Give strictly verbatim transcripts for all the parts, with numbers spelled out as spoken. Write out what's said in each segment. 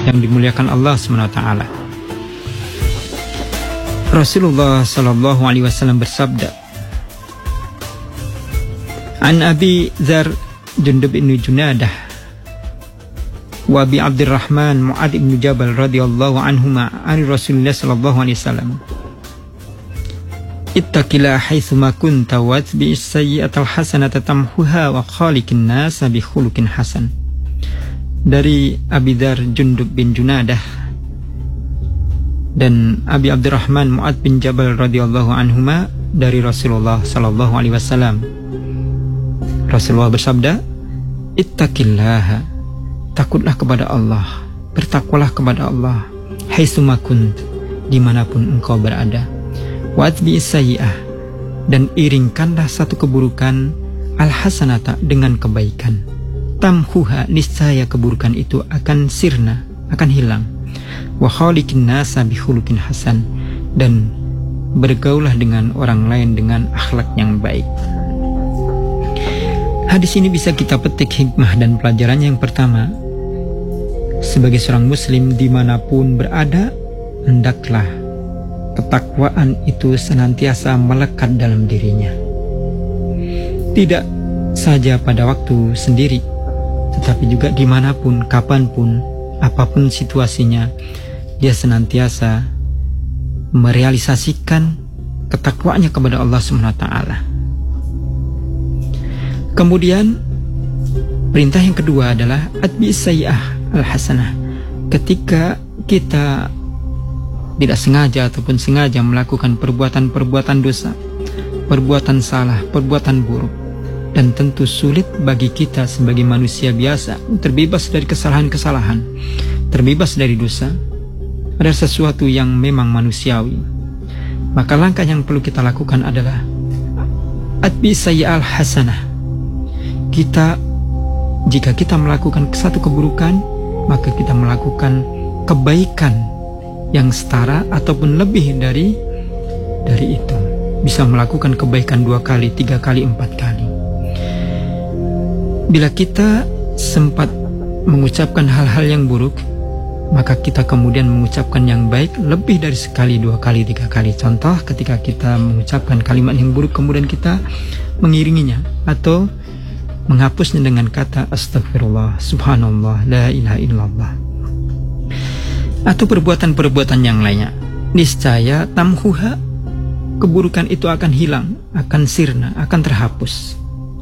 yang dimuliakan Allah subhanahu wa taala. Rasulullah sallallahu alaihi wasallam bersabda, An Abi Dzar Jundub bin Junadah wa Abi Abdurrahman Mu'ad bin Jabal radhiyallahu anhuma an Rasulillah sallallahu alaihi wasallam, Ittaqillah haitsuma kunta watbi'is sayyi'atal hasanata tamhuha wa khaliqin nasa bi khuluqin hasan. Dari Abi Dzar Jundub bin Junadah dan Abi Abdurrahman Mu'ad bin Jabal radhiyallahu anhuma dari Rasulullah sallallahu alaihi wasallam. Rasulullah bersabda, Ittaqillaha, takutlah kepada Allah, bertakwalah kepada Allah, haitsuma kunt, dimanapun engkau berada. Watbi'is sayyi'ah, dan iringkanlah satu keburukan, al-hasanata, dengan kebaikan. Tamhuha, niscaya keburukan itu akan sirna, akan hilang. Wa khaliqin nasa bi khuluqin hasan, dan bergaulah dengan orang lain dengan akhlak yang baik. Hadis ini bisa kita petik hikmah dan pelajarannya. Yang pertama, sebagai seorang muslim dimanapun berada, hendaklah ketakwaan itu senantiasa melekat dalam dirinya. Tidak saja pada waktu sendiri, tetapi juga dimanapun, kapanpun, apapun situasinya, dia senantiasa merealisasikan ketakwaannya kepada Allah subhanahu wa taala. Kemudian perintah yang kedua adalah atbi'is sayyi'ah al-hasanah. Ketika kita tidak sengaja ataupun sengaja melakukan perbuatan-perbuatan dosa, perbuatan salah, perbuatan buruk, dan tentu sulit bagi kita sebagai manusia biasa terbebas dari kesalahan-kesalahan, terbebas dari dosa, ada sesuatu yang memang manusiawi. Maka langkah yang perlu kita lakukan adalah atbi'is sayyi'ah al-hasanah. Kita, jika kita melakukan satu keburukan, maka kita melakukan kebaikan yang setara ataupun lebih dari dari itu. Bisa melakukan kebaikan dua kali, tiga kali, empat kali. Bila kita sempat mengucapkan hal-hal yang buruk, maka kita kemudian mengucapkan yang baik lebih dari sekali, dua kali, tiga kali. Contoh, ketika kita mengucapkan kalimat yang buruk, kemudian kita mengiringinya atau menghapusnya dengan kata astagfirullah, subhanallah, la ilaha illallah, atau perbuatan-perbuatan yang lainnya. Niscaya tamhuha, keburukan itu akan hilang, akan sirna, akan terhapus.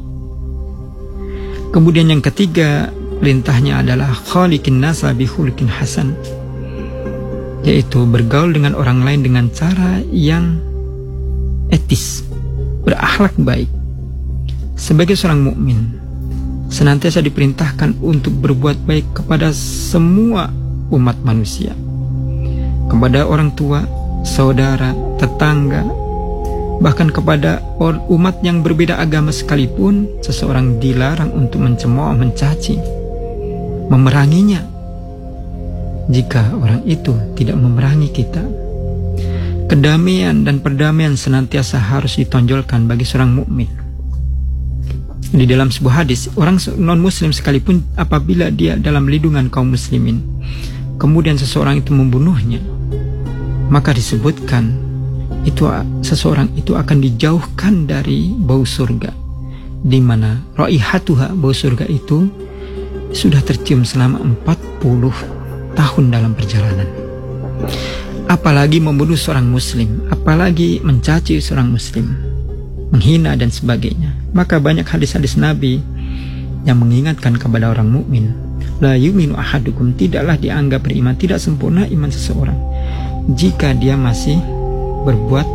Kemudian yang ketiga, perintahnya adalah khaliqin nasa bi khuluqin hasan, yaitu bergaul dengan orang lain dengan cara yang etis, berakhlak baik. Sebagai seorang mukmin, senantiasa diperintahkan untuk berbuat baik kepada semua umat manusia, kepada orang tua, saudara, tetangga, bahkan kepada umat yang berbeda agama sekalipun. Seseorang dilarang untuk mencemooh, mencaci, memeranginya jika orang itu tidak memerangi kita. Kedamaian dan perdamaian senantiasa harus ditonjolkan bagi seorang mukmin. Di dalam sebuah hadis, orang non-muslim sekalipun apabila dia dalam lindungan kaum muslimin, kemudian seseorang itu membunuhnya, maka disebutkan itu seseorang itu akan dijauhkan dari bau surga, di mana raihatuha, bau surga itu sudah tercium selama empat puluh tahun dalam perjalanan. Apalagi membunuh seorang muslim, apalagi mencaci seorang muslim, menghina dan sebagainya. Maka banyak hadis-hadis Nabi yang mengingatkan kepada orang mukmin, la yu'minu ahadukum, tidaklah dianggap beriman, tidak sempurna iman seseorang jika dia masih berbuat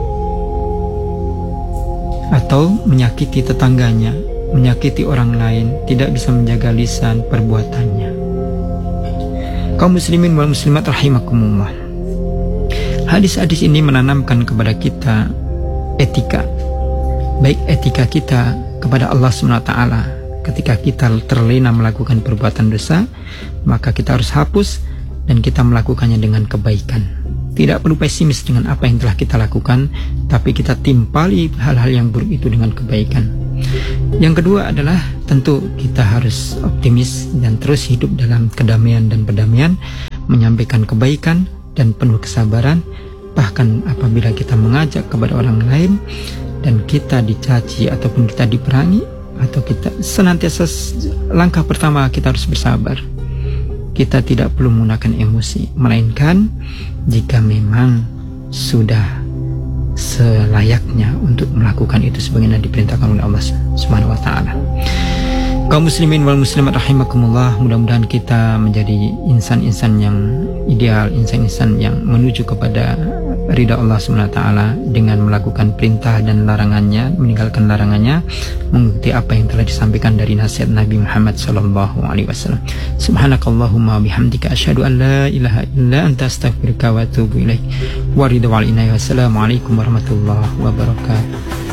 atau menyakiti tetangganya, menyakiti orang lain, tidak bisa menjaga lisan perbuatannya. Kaum muslimin wal muslimat rahimakumullah, hadis-hadis ini menanamkan kepada kita etika, baik etika kita kepada Allah subhanahu wa taala. Ketika kita terlena melakukan perbuatan dosa, maka kita harus hapus dan kita melakukannya dengan kebaikan. Tidak perlu pesimis dengan apa yang telah kita lakukan, tapi kita timpali hal-hal yang buruk itu dengan kebaikan. Yang kedua adalah tentu kita harus optimis dan terus hidup dalam kedamaian dan perdamaian. menyampaikan kebaikan dan penuh kesabaran. Bahkan apabila kita mengajak kepada orang lain dan kita dicaci ataupun kita diperangi, atau kita senantiasa, langkah pertama kita harus bersabar. Kita tidak perlu menggunakan emosi, melainkan jika memang sudah selayaknya untuk melakukan itu sebagaimana diperintahkan oleh Allah Subhanahu wa taala. Kaum muslimin wal muslimat rahimakumullah, mudah-mudahan kita menjadi insan-insan yang ideal, insan-insan yang menuju kepada ridha Allah Subhanahu wa taala dengan melakukan perintah dan larangannya, meninggalkan larangannya, mengikuti apa yang telah disampaikan dari nasihat Nabi Muhammad sallallahu alaihi wasallam. Subhanakallahumma bihamdika asyhadu an la ilaha illa anta astaghfiruka wa atubu ilaik. Wa ridha wal inayah. Wassalamualaikum warahmatullahi wabarakatuh.